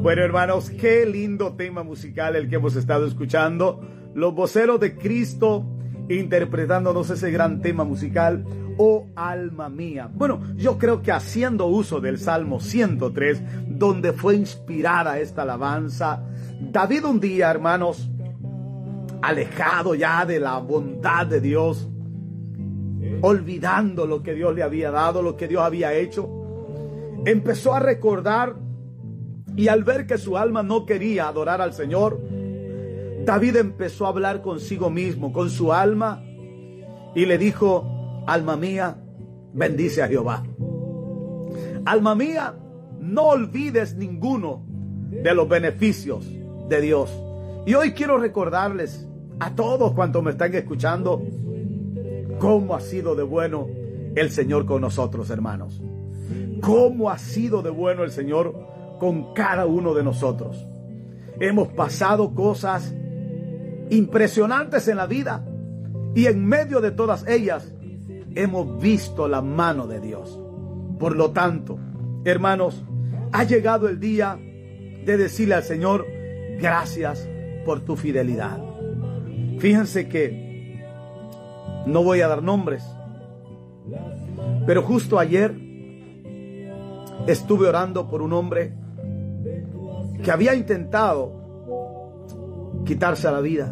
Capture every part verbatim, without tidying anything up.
Bueno, hermanos, qué lindo tema musical el que hemos estado escuchando. Los voceros de Cristo interpretándonos ese gran tema musical, Oh alma mía. Bueno, yo creo que haciendo uso del Salmo ciento tres, donde fue inspirada esta alabanza, David un día, hermanos, alejado ya de la bondad de Dios, olvidando lo que Dios le había dado, lo que Dios había hecho, empezó a recordar, y al ver que su alma no quería adorar al Señor, David empezó a hablar consigo mismo, con su alma, y le dijo: alma mía, bendice a Jehová. Alma mía, no olvides ninguno de los beneficios de Dios. Y hoy quiero recordarles a todos cuantos me están escuchando cómo ha sido de bueno el Señor con nosotros, hermanos. Cómo ha sido de bueno el Señor con cada uno de nosotros. Hemos pasado cosas impresionantes en la vida, y en medio de todas ellas hemos visto la mano de Dios. Por lo tanto, hermanos, ha llegado el día de decirle al Señor: gracias por tu fidelidad. Fíjense que no voy a dar nombres, pero justo ayer estuve orando por un hombre que había intentado quitarse la vida,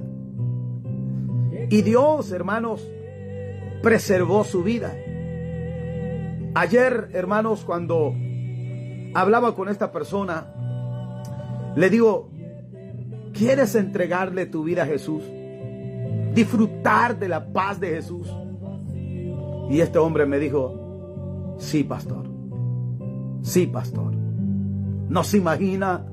y Dios, hermanos, preservó su vida. Ayer, hermanos, cuando hablaba con esta persona, le digo: ¿quieres entregarle tu vida a Jesús? Disfrutar de la paz de Jesús. Y este hombre me dijo: sí, pastor. Sí, pastor. No se imagina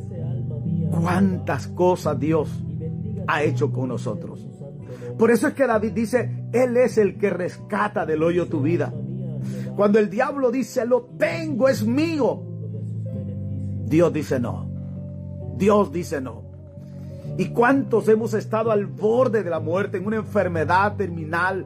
cuántas cosas Dios ha hecho con nosotros. Por eso es que David dice: Él es el que rescata del hoyo tu vida. Cuando el diablo dice: lo tengo, es mío, Dios dice no. Dios dice no. ¿Y cuántos hemos estado al borde de la muerte, en una enfermedad terminal,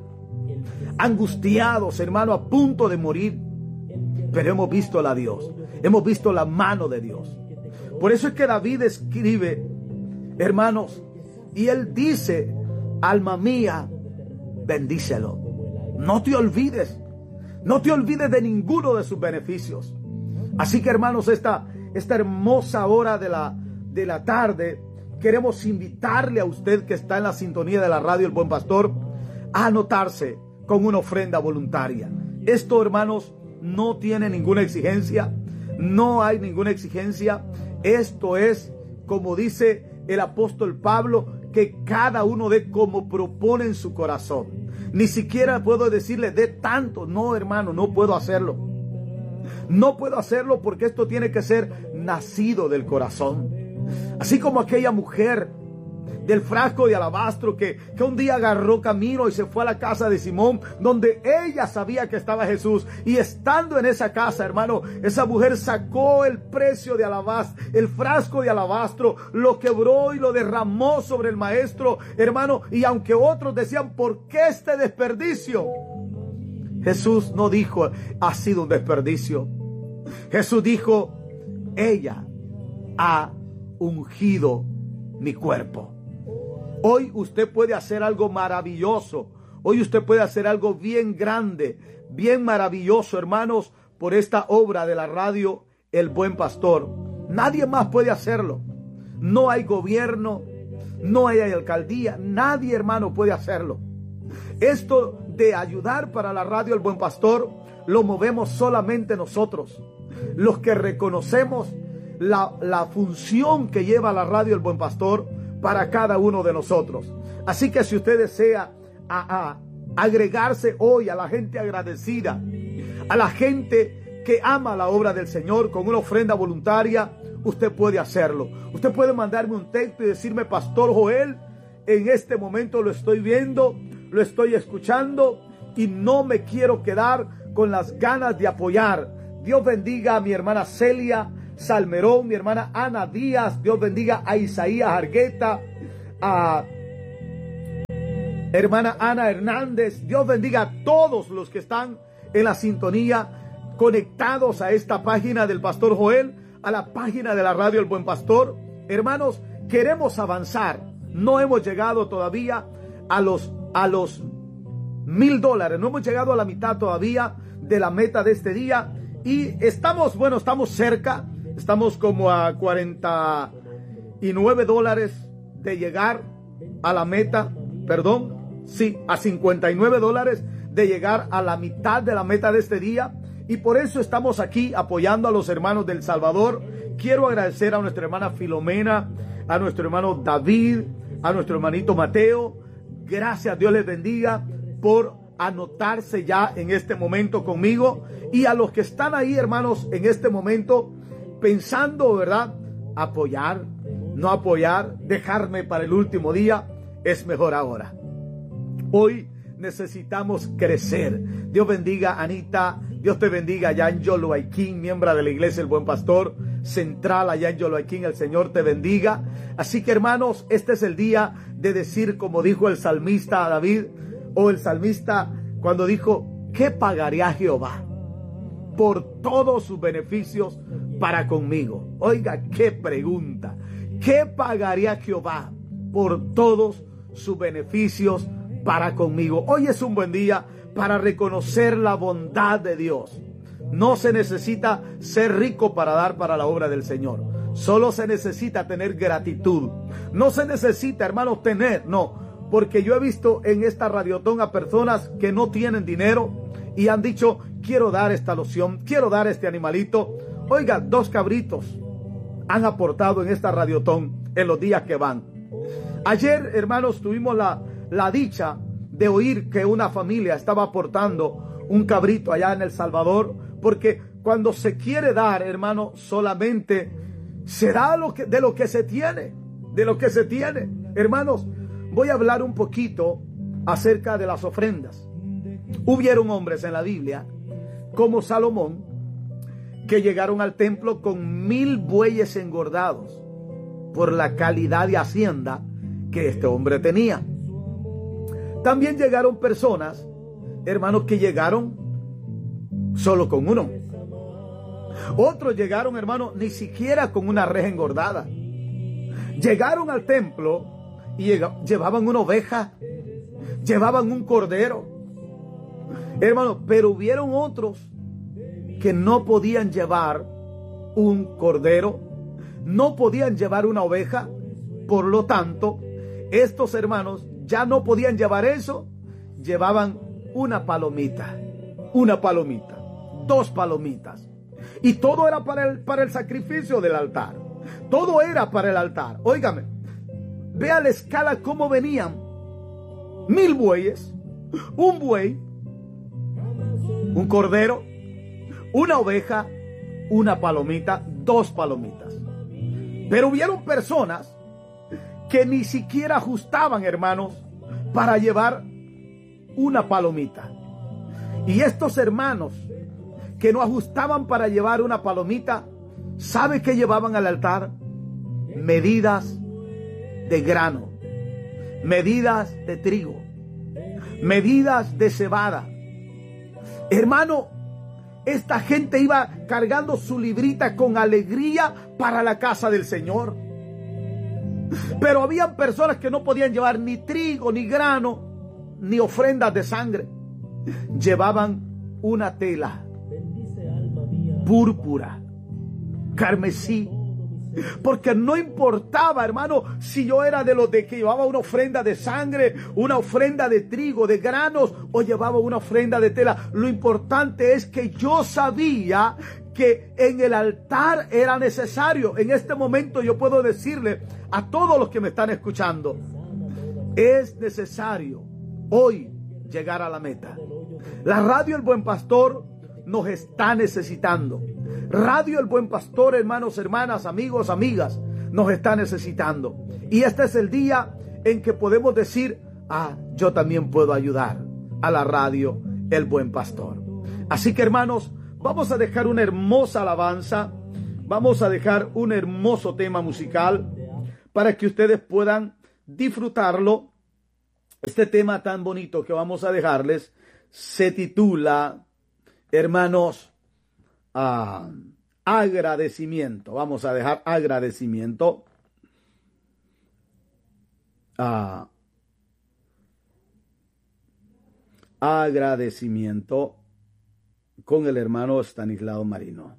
angustiados, hermano, a punto de morir? Pero hemos visto la Dios, hemos visto la mano de Dios. Por eso es que David escribe, hermanos, y él dice: alma mía, bendícelo. No te olvides, no te olvides de ninguno de sus beneficios. Así que, hermanos, esta, esta hermosa hora de la, de la tarde, queremos invitarle a usted que está en la sintonía de la radio El Buen Pastor a anotarse con una ofrenda voluntaria. Esto, hermanos, no tiene ninguna exigencia, no hay ninguna exigencia. Esto es, como dice el apóstol Pablo, que cada uno dé como propone en su corazón. Ni siquiera puedo decirle de tanto. No, hermano, no puedo hacerlo. No puedo hacerlo porque esto tiene que ser nacido del corazón. Así como aquella mujer del frasco de alabastro que, que un día agarró camino y se fue a la casa de Simón, donde ella sabía que estaba Jesús. Y estando en esa casa, hermano, esa mujer sacó el precio de alabastro, el frasco de alabastro, lo quebró y lo derramó sobre el maestro, hermano. Y aunque otros decían: ¿por qué este desperdicio? Jesús no dijo: ha sido un desperdicio. Jesús dijo: ella ha ungido mi cuerpo. Hoy usted puede hacer algo maravilloso. Hoy usted puede hacer algo bien grande, bien maravilloso, hermanos, por esta obra de la radio El Buen Pastor. Nadie más puede hacerlo. No hay gobierno, no hay alcaldía, nadie, hermano, puede hacerlo. Esto de ayudar para la radio El Buen Pastor lo movemos solamente nosotros, los que reconocemos la, la función que lleva la radio El Buen Pastor para cada uno de nosotros. Así que si usted desea a, a agregarse hoy a la gente agradecida, a la gente que ama la obra del Señor con una ofrenda voluntaria, usted puede hacerlo. Usted puede mandarme un texto y decirme: Pastor Joel, en este momento lo estoy viendo, lo estoy escuchando y no me quiero quedar con las ganas de apoyar. Dios bendiga a mi hermana Celia Salmerón, mi hermana Ana Díaz. Dios bendiga a Isaías Argueta, a hermana Ana Hernández. Dios bendiga a todos los que están en la sintonía, conectados a esta página del Pastor Joel. a la página de la radio El Buen Pastor. Hermanos, queremos avanzar. No hemos llegado todavía a los, a los mil dólares. No hemos llegado a la mitad todavía de la meta de este día. Y estamos, bueno, estamos cerca. Estamos como a cuarenta y nueve dólares de llegar a la meta. Perdón, sí, a cincuenta y nueve dólares de llegar a la mitad de la meta de este día. Y por eso estamos aquí apoyando a los hermanos del Salvador. Quiero agradecer a nuestra hermana Filomena, a nuestro hermano David, a nuestro hermanito Mateo. Gracias, Dios les bendiga por anotarse ya en este momento conmigo. Y a los que están ahí, hermanos, en este momento, pensando, ¿verdad? Apoyar, no apoyar, dejarme para el último día, es mejor ahora. Hoy necesitamos crecer. Dios bendiga a Anita. Dios te bendiga allá en Yoloaiquín, miembro de la iglesia El Buen Pastor Central allá en Yoloaiquín. El Señor te bendiga. Así que, hermanos, este es el día de decir, como dijo el salmista David, o el salmista cuando dijo, ¿qué pagaré a Jehová por todos sus beneficios para conmigo? Oiga, qué pregunta. ¿Qué pagaré a Jehová por todos sus beneficios para conmigo? Hoy es un buen día para reconocer la bondad de Dios. No se necesita ser rico para dar para la obra del Señor. Solo se necesita tener gratitud. No se necesita, hermanos, tener, no. Porque yo he visto en esta radiotón a personas que no tienen dinero y han dicho, quiero dar esta loción, quiero dar este animalito. Oiga, dos cabritos han aportado en esta radiotón en los días que van. Ayer, hermanos, tuvimos la, la dicha de oír que una familia estaba aportando un cabrito allá en El Salvador, porque cuando se quiere dar, hermano, solamente se da lo que, de lo que se tiene, de lo que se tiene. Hermanos, voy a hablar un poquito acerca de las ofrendas. Hubieron hombres en la Biblia, como Salomón, que llegaron al templo con mil bueyes engordados por la calidad de hacienda que este hombre tenía. También llegaron personas, hermanos, que llegaron solo con uno. Otros llegaron, hermanos, ni siquiera con una res engordada. Llegaron al templo y llevaban una oveja, llevaban un cordero. Hermanos, pero hubieron otros que no podían llevar un cordero, no podían llevar una oveja. Por lo tanto, estos hermanos ya no podían llevar eso, llevaban una palomita, una palomita, dos palomitas. Y todo era para el, para el sacrificio del altar. Todo era para el altar. Óigame, vea la escala cómo venían. Mil bueyes, un buey, un cordero, una oveja, una palomita, dos palomitas. Pero hubieron personas que ni siquiera ajustaban, hermanos, para llevar una palomita. Y estos hermanos que no ajustaban para llevar una palomita, ¿sabe qué llevaban al altar? Medidas de grano, medidas de trigo, medidas de cebada. Hermano, esta gente iba cargando su librita con alegría para la casa del Señor. Pero había personas que no podían llevar ni trigo, ni grano, ni ofrendas de sangre. Llevaban una tela púrpura, carmesí, porque no importaba, hermano, si yo era de los de que llevaba una ofrenda de sangre, una ofrenda de trigo, de granos, o llevaba una ofrenda de tela. Lo importante es que yo sabía que en el altar era necesario. En este momento yo puedo decirle a todos los que me están escuchando, es necesario hoy llegar a la meta. La radio El Buen Pastor nos está necesitando. Radio El Buen Pastor, hermanos, hermanas, amigos, amigas, nos está necesitando. Y este es el día en que podemos decir, ah, yo también puedo ayudar a la radio El Buen Pastor. Así que, hermanos, vamos a dejar una hermosa alabanza, vamos a dejar un hermoso tema musical para que ustedes puedan disfrutarlo. Este tema tan bonito que vamos a dejarles se titula, hermanos, uh, agradecimiento. Vamos a dejar agradecimiento. Ah, agradecimiento con el hermano Stanislao Marino.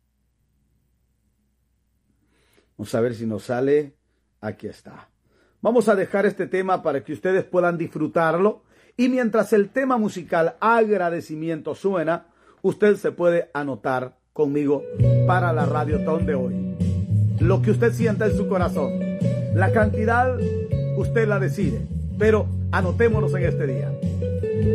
Vamos a ver si nos sale. Aquí está. Vamos a dejar este tema para que ustedes puedan disfrutarlo. Y mientras el tema musical agradecimiento suena, usted se puede anotar conmigo para la Radiotón de hoy. Lo que usted sienta en su corazón. La cantidad usted la decide. Pero anotémonos en este día.